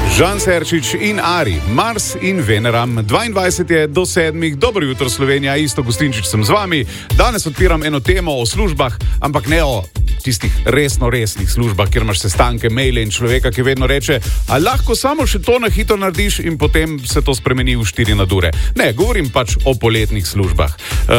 Žan Serčič in Ari, Mars in Veneram. 22 je do 7. Dobro jutro Slovenija, Isto Gustinčič sem z vami. Danes odpiram eno temo o službah, ampak ne o tistih resnih službah, kjer imaš sestanke, maile in človeka, ki vedno reče, a lahko samo še to na hitro narediš in potem se to spremeni v 4 nadure. Ne, govorim pač o poletnih službah.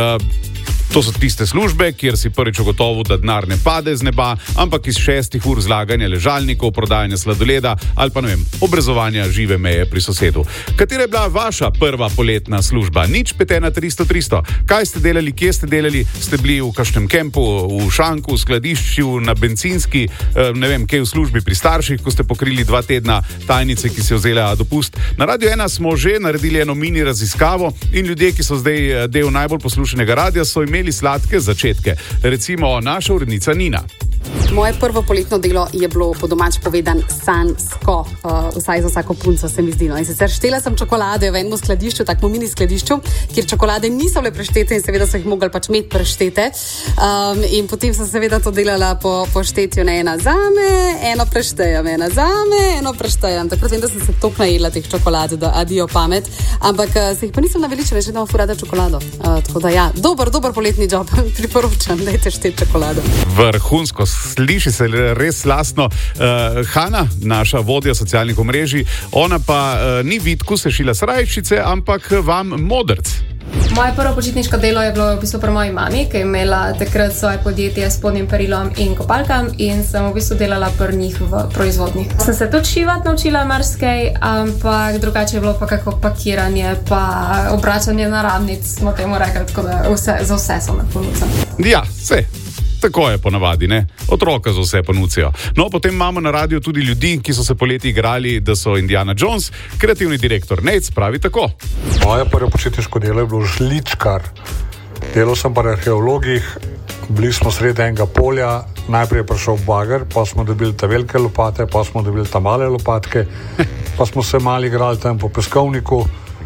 To so tiste službe, kjer si prvič ugotovil, da denar ne pade z neba, ampak iz 6 ur zlaganja ležalnikov, prodajanja sladoleda ali pa, ne vem, obrezovanja žive meje pri sosedu. Katera je bila vaša prva poletna služba? 051 300 300. Kaj ste delali, kje ste delali? Ste bili v kakšnem kempu, v šanku, v skladišču, na bencinski, ne vem, kje v službi pri starših, ko ste pokrili 2 tedna tajnice, ki si vzela dopust. Na Radio 1 smo že naredili eno mini raziskavo in ljudje, ki so zdaj del najbolj poslušanega radia, so imeli sladke začetke. Recimo naša urednica Nina. Moje prvo poletno delo je bilo po domač povedan sanjsko, vsaj za vsako punco se mi zdi. In sicer štela sem čokolade v enem skladišču, takmo mini skladišču, kjer čokolade niso bile preštete in seveda so jih mogli pač imeti preštete. In potem sem seveda to delala po štetju, ne, ena zame, eno preštejem, ena zame, eno preštejem. Takrat vem, da sem se toliko najedla teh čokolad, da adijo pamet, ampak se jih pa nisem naveličila, že da imam furada čokolado. Tako da ja, dober poletni job, priporočam, dajte šteti čokolado. Vrhunsko, sliši se res slastno. Hana, naša vodja socialnih omrežij, ona pa ni Vitku sešila srajčice, ampak vam modrc. Moje prvo počitniško delo je bilo v bistvu pri moji mami, ki je imela takrat svoje podjetje s spodnjim perilom in kopalkam in sem v bistvu delala pri njih v proizvodnji. Sem se tudi šivati naučila marsikaj, ampak drugače je bilo pa kako pakiranje, pa obračanje naravnic, smo temu rekli, tako da za vse so me ponudili. Ja, vse. Tako je ponavadi, ne? Otroka za vse ponucijo. No, potem imamo na radiju tudi ljudi, ki so se poleti igrali, da so Indiana Jones. Kreativni direktor Nec pravi tako. Moje prvo počitniško delo je bilo žličkar. Delal sem pa arheologih, bili smo sredi enega polja, najprej je prišel bager, pa smo dobili te velike lopate, pa smo dobili te male lopatke, pa smo se malo igrali tam po peskovniku.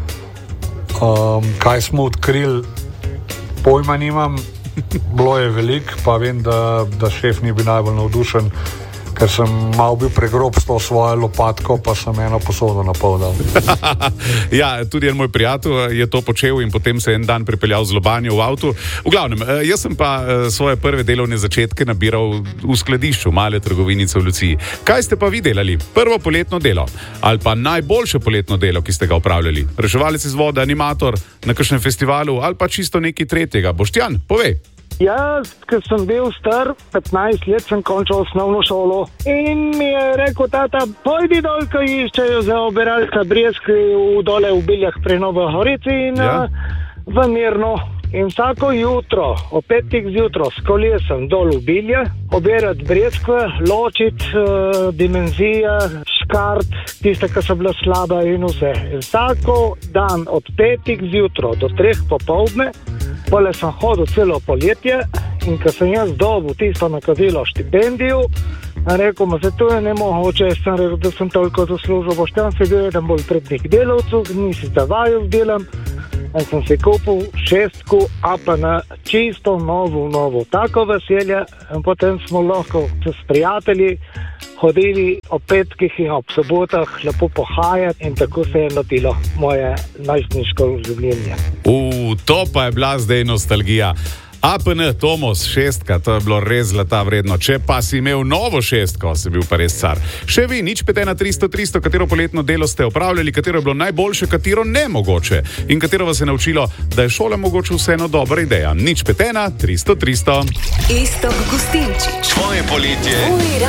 Kaj smo odkrili, pojma nimam. Bilo je veliko, pa vem, da šef ni bil najbolj navdušen, ker sem malo bil pregrob s to svojo lopatko, pa sem eno posodo napolnil. Ja, tudi en moj prijatelj je to počel in potem se en dan pripeljal z lobanjo v avtu. V glavnem, jaz sem pa svoje prve delovne začetke nabiral v skladišču male trgovinice v Luciji. Kaj ste pa vi delali? Prvo poletno delo? Ali pa najboljše poletno delo, ki ste ga opravljali? Reševalec iz vode, animator, na kakšnem festivalu ali pa čisto nekaj tretjega? Boštjan, povej. Jaz, ker sem bil star, 15 let sem končal osnovno šolo in mi je rekel tata, pojdi dol, ko iščejo za obiralca breskve dole v Biljah pri Novi Gorici in v Mirno. In vsako jutro, o 5 zjutraj, s kolesom dol v Bilje, obirati breskve, ločiti dimenzije, škart, tiste, ki so bile slabe in vse. In vsako dan od 5 zjutraj do 3 popoldne, pole sem hodil celo poletje in ko sem jaz dobil tisto nakazilo štipendijo, rekel, se to je nemogoče, sem rekel, da sem toliko zaslužil, Boštjan se bil eden bolj prednih delavcev, nisi zavajal delam, in sem si kupil 6, a pa na čisto novo, tako veselje in potem smo lahko s prijatelji hodili ob petkih in ob sobotah lepo pohajati in tako se je lotilo moje najstniško življenje. To pa je bila zdaj nostalgija. APN Tomos 6, to je bilo res zlata vredno. Če pa si imel novo 6, si bil pa res car. Še vi, 051 300 300, katero poletno delo ste opravljali, katero je bilo najboljše, katero nemogoče in katero vas je naučilo, da je šola mogoče vseeno dobra ideja. 051 300 300. Isto Gustinčič. Tvoje poletje.